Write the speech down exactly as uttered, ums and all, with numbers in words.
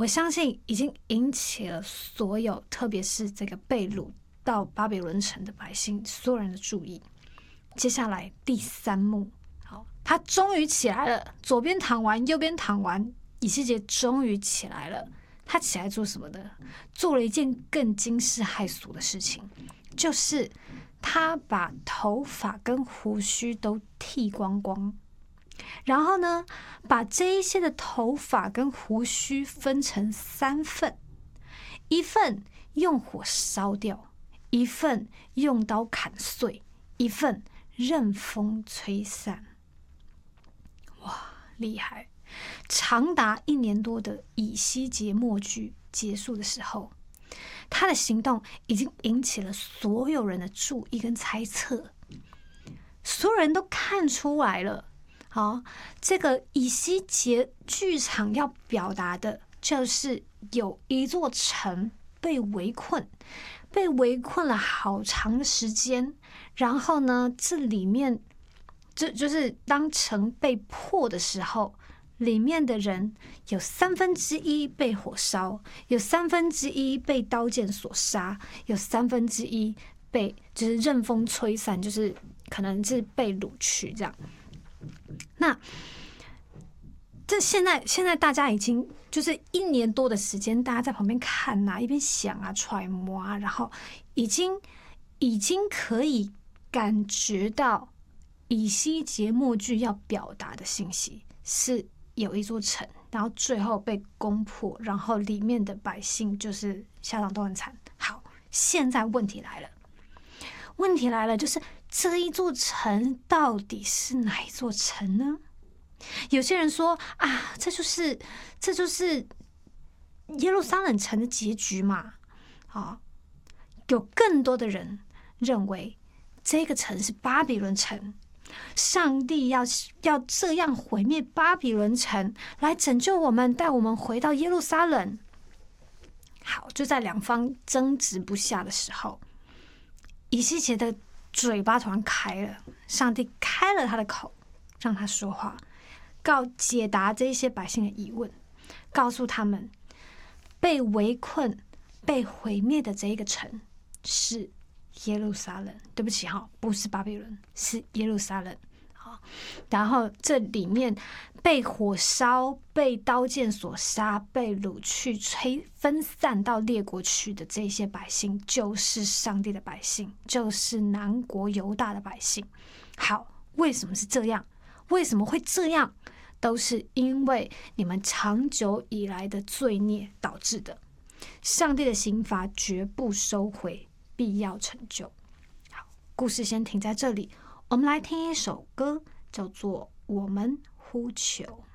我相信已经引起了所有，特别是这个被掳到巴比伦城的百姓所有人的注意。接下来第三幕，好，他终于起来了，左边躺完，右边躺完，以西结终于起来了。他起来做什么呢？做了一件更惊世骇俗的事情，就是他把头发跟胡须都剃光光。然后呢，把这一些的头发跟胡须分成三份，一份用火烧掉，一份用刀砍碎，一份任风吹散。哇，厉害！长达一年多的以西结默剧结束的时候，他的行动已经引起了所有人的注意跟猜测，所有人都看出来了。好，这个以西结剧场要表达的就是有一座城被围困，被围困了好长的时间。然后呢，这里面就就是当城被破的时候，里面的人有三分之一被火烧，有三分之一被刀剑所杀，有三分之一被就是任风吹散，就是可能是被掳去这样。那这现在现在大家已经就是一年多的时间，大家在旁边看啊，一边想啊、揣摩啊，然后已经已经可以感觉到以西结默剧要表达的信息是有一座城，然后最后被攻破，然后里面的百姓就是下场都很惨。好，现在问题来了，问题来了，就是这一座城到底是哪一座城呢？有些人说啊，这就是这就是耶路撒冷城的结局嘛。啊，有更多的人认为这个城是巴比伦城，上帝要要这样毁灭巴比伦城，来拯救我们，带我们回到耶路撒冷。好，就在两方争执不下的时候，以西结的嘴巴突然开了，上帝开了他的口，让他说话，告解答这些百姓的疑问，告诉他们被围困、被毁灭的这一个城是耶路撒冷。对不起哈，不是巴比伦，是耶路撒冷。好，然后这里面被火烧、被刀剑所杀、被掳去、吹分散到列国去的这些百姓，就是上帝的百姓，就是南国犹大的百姓。好，为什么是这样？为什么会这样？都是因为你们长久以来的罪孽导致的。上帝的刑罚绝不收回，必要成就。好，故事先停在这里，我们来听一首歌，叫做《我们呼求》。